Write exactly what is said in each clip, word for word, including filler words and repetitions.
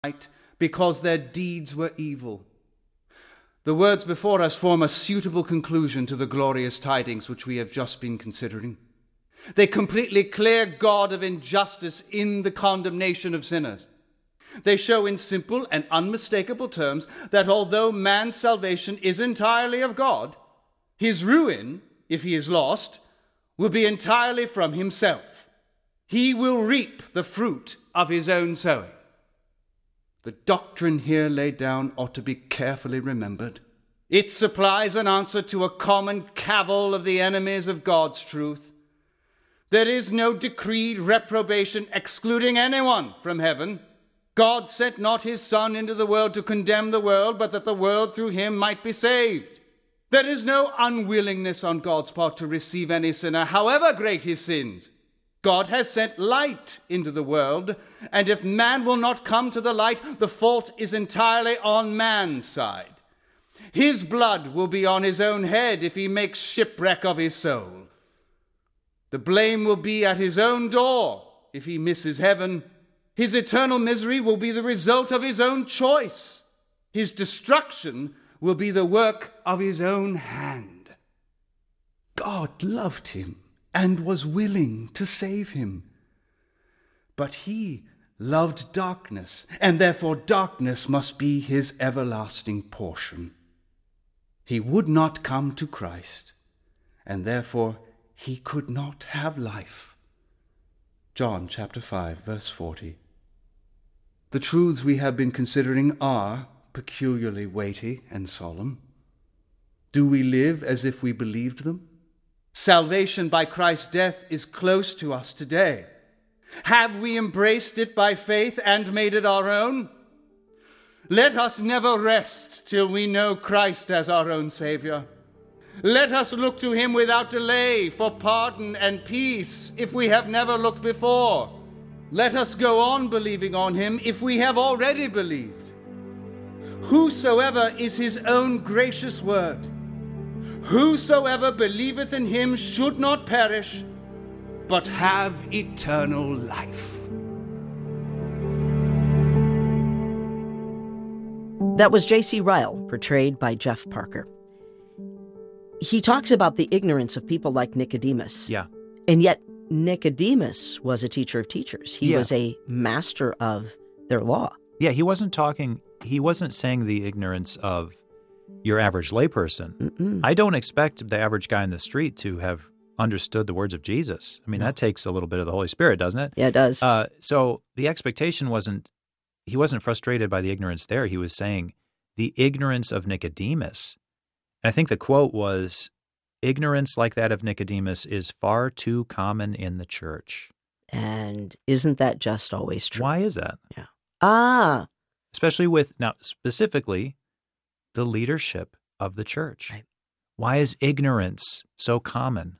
because their deeds were evil. The words before us form a suitable conclusion to the glorious tidings which we have just been considering. They completely clear God of injustice in the condemnation of sinners. They show in simple and unmistakable terms that although man's salvation is entirely of God, his ruin, if he is lost, will be entirely from himself. He will reap the fruit of his own sowing. The doctrine here laid down ought to be carefully remembered. It supplies an answer to a common cavil of the enemies of God's truth. There is no decreed reprobation excluding anyone from heaven. God sent not his Son into the world to condemn the world, but that the world through him might be saved. There is no unwillingness on God's part to receive any sinner, however great his sins. God has sent light into the world, and if man will not come to the light, the fault is entirely on man's side. His blood will be on his own head if he makes shipwreck of his soul. The blame will be at his own door if he misses heaven. His eternal misery will be the result of his own choice. His destruction will be the work of his own hand. God loved him and was willing to save him. But he loved darkness, and therefore darkness must be his everlasting portion. He would not come to Christ, and therefore he could not have life. John chapter five, verse forty. The truths we have been considering are peculiarly weighty and solemn. Do we live as if we believed them? Salvation by Christ's death is close to us today. Have we embraced it by faith and made it our own? Let us never rest till we know Christ as our own Savior. Let us look to him without delay for pardon and peace if we have never looked before. Let us go on believing on him if we have already believed. Whosoever is his own gracious word, whosoever believeth in him should not perish, but have eternal life. That was J C Ryle, portrayed by Jeff Parker. He talks about the ignorance of people like Nicodemus. Yeah. And yet Nicodemus was a teacher of teachers. He yeah. was a master of their law. Yeah, he wasn't talking, he wasn't saying the ignorance of your average layperson. Mm-mm. I don't expect the average guy in the street to have understood the words of Jesus. I mean, No. that takes a little bit of the Holy Spirit, doesn't it? Yeah, it does. Uh, so the expectation wasn't, he wasn't frustrated by the ignorance there. He was saying the ignorance of Nicodemus. And I think the quote was, ignorance like that of Nicodemus is far too common in the church. And isn't that just always true? Why is that? Yeah. Ah. Especially with, now specifically, the leadership of the church. Right. Why is ignorance so common?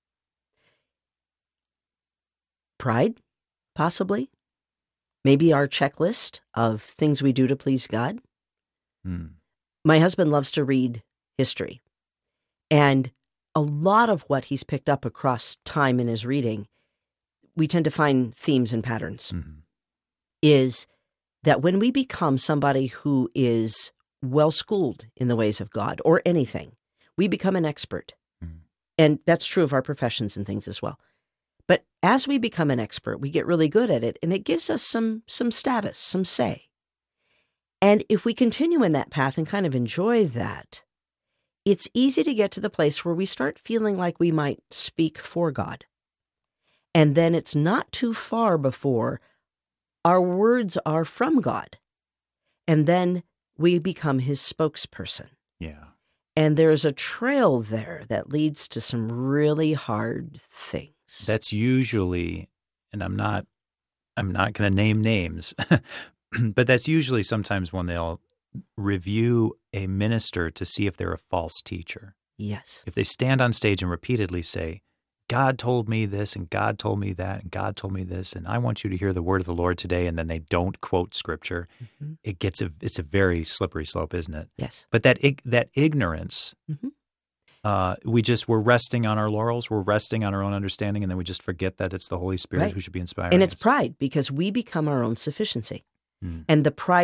Pride, possibly. Maybe our checklist of things we do to please God. Hmm. My husband loves to read history. And a lot of what he's picked up across time in his reading, we tend to find themes and patterns, Mm-hmm. is that when we become somebody who is well-schooled in the ways of God or anything, we become an expert. Mm-hmm. And that's true of our professions and things as well. But as we become an expert, we get really good at it, and it gives us some some status, some say. And if we continue in that path and kind of enjoy that, it's easy to get to the place where we start feeling like we might speak for God. And then it's not too far before our words are from God. And then we become his spokesperson. Yeah. And there's a trail there that leads to some really hard things. That's usually, and I'm not, I'm not going to name names, but that's usually sometimes when they'll review a minister to see if they're a false teacher. Yes. If they stand on stage and repeatedly say, God told me this, and God told me that, and God told me this, and I want you to hear the word of the Lord today, and then they don't quote scripture, Mm-hmm. it gets a, it's a very slippery slope, isn't it? Yes. But that ig- that ignorance, Mm-hmm. uh, we just, we're resting on our laurels, we're resting on our own understanding, and then we just forget that it's the Holy Spirit Right. who should be inspiring And it's us. pride, because we become our own sufficiency. Mm. And the price